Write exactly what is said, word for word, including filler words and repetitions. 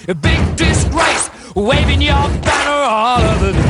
big disgrace, waving your banner all over the